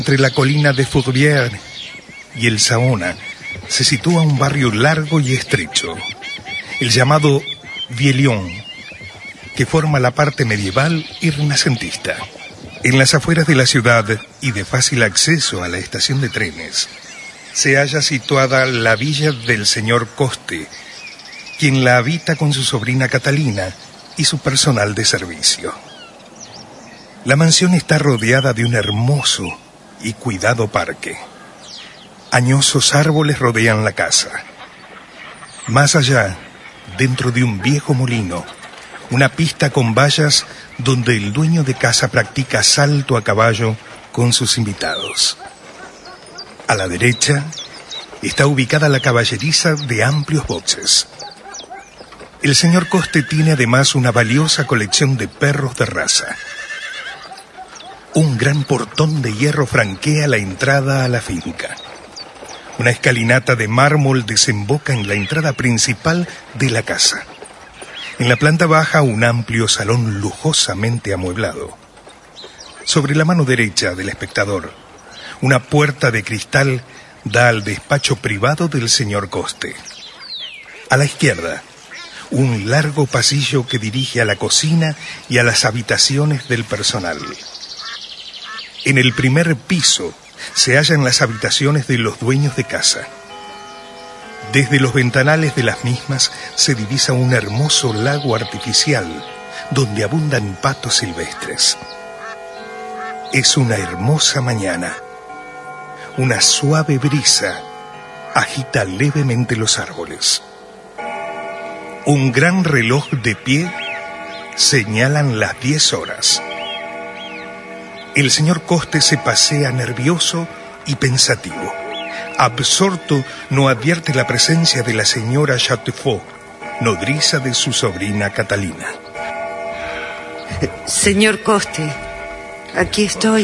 Entre la colina de Fourvière y el Saona se sitúa un barrio largo y estrecho, el llamado Vieux-Lyon, que forma la parte medieval y renacentista. En las afueras de la ciudad y de fácil acceso a la estación de trenes, se halla situada la villa del señor Coste, quien la habita con su sobrina Catalina y su personal de servicio. La mansión está rodeada de un hermoso y cuidado parque. Añosos árboles rodean la casa. Más allá, dentro de un viejo molino, una pista con vallas donde el dueño de casa practica salto a caballo con sus invitados. A la derecha está ubicada la caballeriza de amplios boxes. El señor Coste tiene además una valiosa colección de perros de raza. Un gran portón de hierro franquea la entrada a la finca. Una escalinata de mármol desemboca en la entrada principal de la casa. En la planta baja, un amplio salón lujosamente amueblado. Sobre la mano derecha del espectador, una puerta de cristal da al despacho privado del señor Coste. A la izquierda, un largo pasillo que dirige a la cocina y a las habitaciones del personal. En el primer piso se hallan las habitaciones de los dueños de casa. Desde los ventanales de las mismas se divisa un hermoso lago artificial donde abundan patos silvestres. Es una hermosa mañana. Una suave brisa agita levemente los árboles. Un gran reloj de pie señalan las 10 horas. El señor Coste se pasea nervioso y pensativo. Absorto, no advierte la presencia de la señora Chatefaux, nodriza de su sobrina Catalina. Señor Coste, aquí estoy.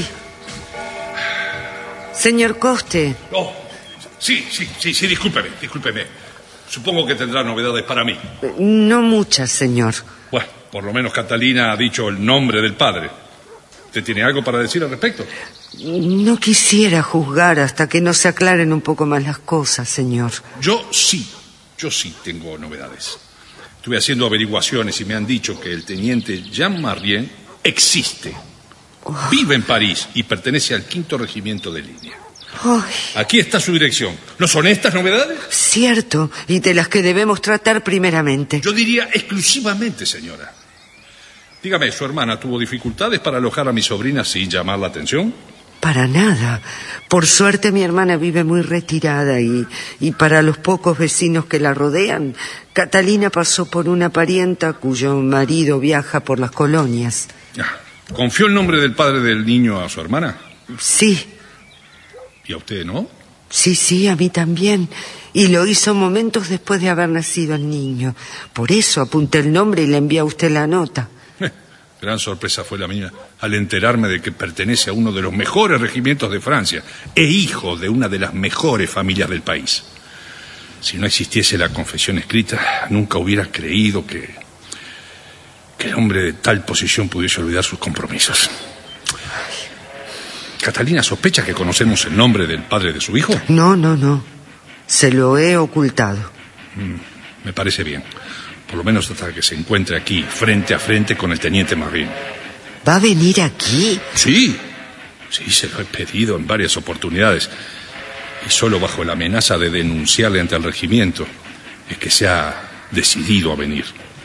Señor Coste. Oh, sí, discúlpeme. Supongo que tendrá novedades para mí. No muchas, señor. Bueno, por lo menos Catalina ha dicho el nombre del padre. ¿Usted tiene algo para decir al respecto? No quisiera juzgar hasta que no se aclaren un poco más las cosas, señor. Yo sí tengo novedades. Estuve haciendo averiguaciones y me han dicho que el teniente Jean Marien existe. Vive en París y pertenece al 5º regimiento de línea. Ay. Aquí está su dirección. ¿No son estas novedades? Cierto, y de las que debemos tratar primeramente. Yo diría exclusivamente, señora. Dígame, ¿su hermana tuvo dificultades para alojar a mi sobrina sin llamar la atención? Para nada. Por suerte mi hermana vive muy retirada y para los pocos vecinos que la rodean, Catalina pasó por una parienta cuyo marido viaja por las colonias. ¿Confió el nombre del padre del niño a su hermana? Sí. ¿Y a usted, no? Sí, a mí también. Y lo hizo momentos después de haber nacido el niño. Por eso apunté el nombre y le envié a usted la nota. Gran sorpresa fue la mía al enterarme de que pertenece a uno de los mejores regimientos de Francia e hijo de una de las mejores familias del país. Si no existiese la confesión escrita, nunca hubiera creído que el hombre de tal posición pudiese olvidar sus compromisos. ¿Catalina sospecha que conocemos el nombre del padre de su hijo? No. Se lo he ocultado. Me parece bien. Por lo menos hasta que se encuentre aquí, frente a frente con el teniente Marien. ¿Va a venir aquí? Sí, se lo he pedido en varias oportunidades. Y solo bajo la amenaza de denunciarle ante el regimiento es que se ha decidido a venir.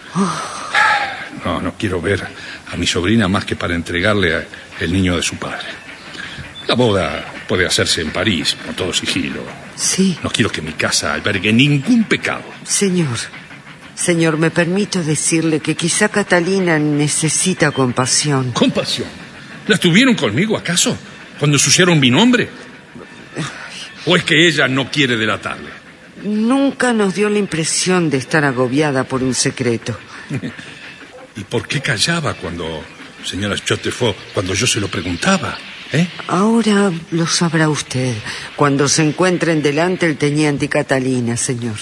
No quiero ver a mi sobrina más que para entregarle el niño de su padre. La boda puede hacerse en París, con todo sigilo. Sí. No quiero que mi casa albergue ningún pecado. Señor, me permito decirle que quizá Catalina necesita compasión. ¿Compasión? ¿La tuvieron conmigo, acaso? ¿Cuando ensuciaron mi nombre? ¿O es que ella no quiere delatarle? Nunca nos dio la impresión de estar agobiada por un secreto. ¿Y por qué callaba señora Chatefaux, cuando yo se lo preguntaba? Ahora lo sabrá usted, cuando se encuentren delante el teniente y Catalina, señor.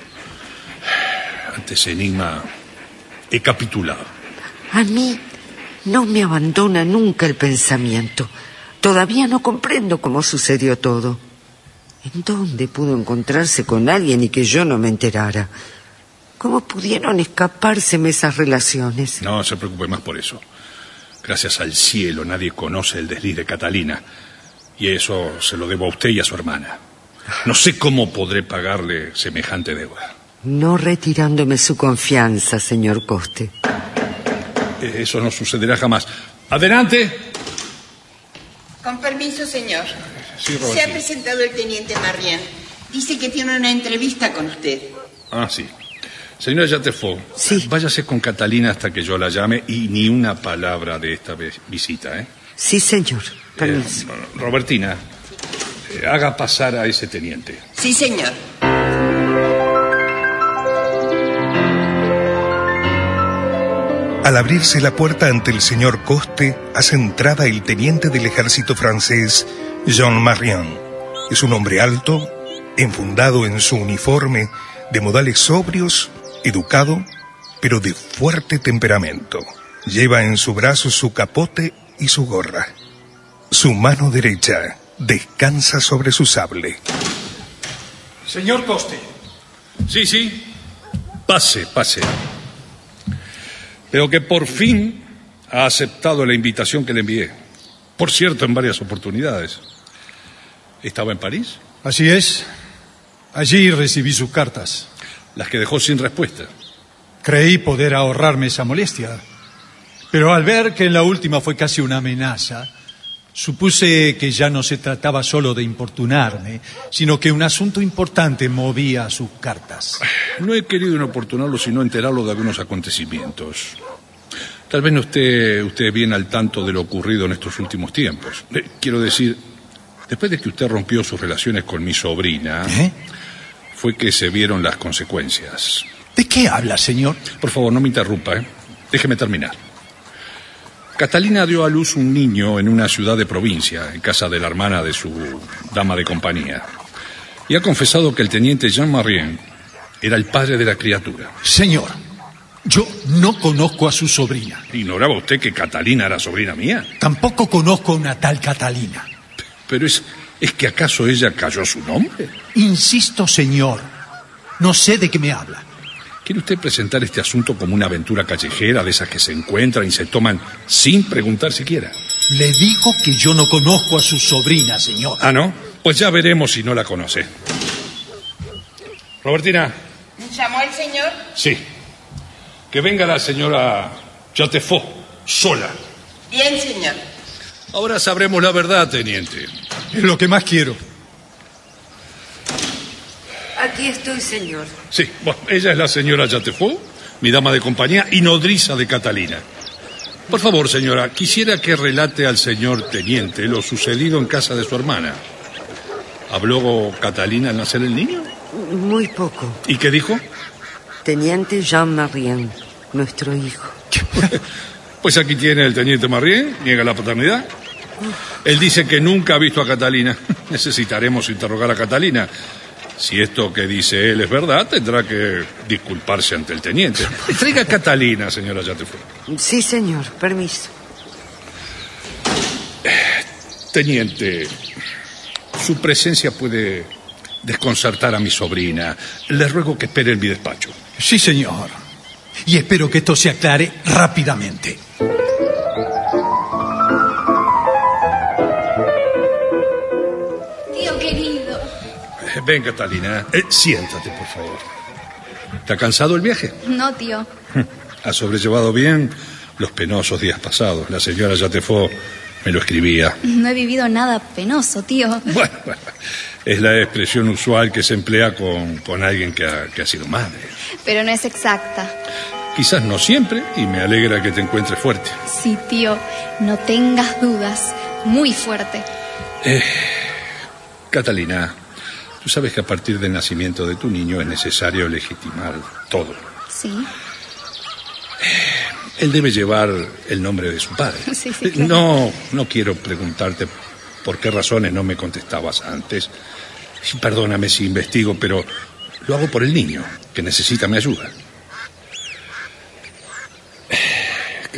Ante ese enigma he capitulado. A mí no me abandona nunca el pensamiento. Todavía no comprendo cómo sucedió todo. ¿En dónde pudo encontrarse con alguien y que yo no me enterara? ¿Cómo pudieron escapárseme esas relaciones? No se preocupe más por eso. Gracias al cielo nadie conoce el desliz de Catalina. Y eso se lo debo a usted y a su hermana. No sé cómo podré pagarle semejante deuda. No retirándome su confianza, señor Coste. Eso no sucederá jamás. ¡Adelante! Con permiso, señor. Sí, se ha presentado el teniente Marien. Dice que tiene una entrevista con usted. Ah, sí. Señora Jatefaux, sí. Váyase con Catalina hasta que yo la llame y ni una palabra de esta visita, ¿eh? Sí, señor. Permiso. Robertina, haga pasar a ese teniente. Sí, señor. Al abrirse la puerta ante el señor Coste, hace entrada el teniente del ejército francés, Jean Marien. Es un hombre alto, enfundado en su uniforme, de modales sobrios, educado, pero de fuerte temperamento. Lleva en su brazo su capote y su gorra. Su mano derecha descansa sobre su sable. Señor Coste. Sí. Pase. Pero que por fin ha aceptado la invitación que le envié. Por cierto, en varias oportunidades. ¿Estaba en París? Así es. Allí recibí sus cartas. Las que dejó sin respuesta. Creí poder ahorrarme esa molestia. Pero al ver que en la última fue casi una amenaza, supuse que ya no se trataba solo de importunarme, sino que un asunto importante movía sus cartas. No he querido inoportunarlo, sino enterarlo de algunos acontecimientos. Tal vez no esté bien al tanto de lo ocurrido en estos últimos tiempos. Quiero decir, después de que usted rompió sus relaciones con mi sobrina, fue que se vieron las consecuencias. ¿De qué habla, señor? Por favor, no me interrumpa, ¿eh? Déjeme terminar. Catalina dio a luz un niño en una ciudad de provincia, en casa de la hermana de su dama de compañía. Y ha confesado que el teniente Jean Marien era el padre de la criatura. Señor, yo no conozco a su sobrina. ¿Ignoraba usted que Catalina era sobrina mía? Tampoco conozco a una tal Catalina. Pero ¿es que acaso ella cayó a su nombre? Insisto, señor, no sé de qué me habla. ¿Quiere usted presentar este asunto como una aventura callejera de esas que se encuentran y se toman sin preguntar siquiera? Le digo que yo no conozco a su sobrina, señor. ¿Ah, no? Pues ya veremos si no la conoce. Robertina. ¿Llamó el señor? Sí. Que venga la señora Jatefaux, sola. Bien, señor. Ahora sabremos la verdad, teniente. Es lo que más quiero. Aquí estoy, señor. Sí, bueno, ella es la señora Jatefaux, mi dama de compañía y nodriza de Catalina. Por favor, señora, quisiera que relate al señor teniente lo sucedido en casa de su hermana. ¿Habló Catalina al nacer el niño? Muy poco. ¿Y qué dijo? Teniente Jean Marien, nuestro hijo. Pues aquí tiene el teniente Marien, niega la paternidad. Él dice que nunca ha visto a Catalina. Necesitaremos interrogar a Catalina. Si esto que dice él es verdad, tendrá que disculparse ante el teniente. Traiga a Catalina, señora Jatefaux. Sí, señor. Permiso. Teniente, su presencia puede desconcertar a mi sobrina. Le ruego que espere en mi despacho. Sí, señor. Y espero que esto se aclare rápidamente. Tío querido. Ven, Catalina. Siéntate, por favor. ¿Te ha cansado el viaje? No, tío. ¿Ha sobrellevado bien los penosos días pasados? La señora Jatefaux me lo escribía. No he vivido nada penoso, tío. Bueno, es la expresión usual que se emplea con alguien que ha sido madre. Pero no es exacta. Quizás no siempre, y me alegra que te encuentres fuerte. Sí, tío, no tengas dudas. Muy fuerte. Catalina, tú sabes que a partir del nacimiento de tu niño es necesario legitimar todo. Sí. Él debe llevar el nombre de su padre. Sí, claro. No quiero preguntarte por qué razones no me contestabas antes. Perdóname si investigo, pero lo hago por el niño, que necesita mi ayuda.